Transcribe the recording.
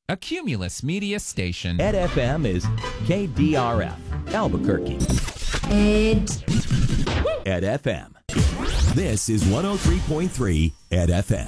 a Cumulus Media station. Ed FM is KDRF, Albuquerque. Ed FM. This is 103.3 Ed FM.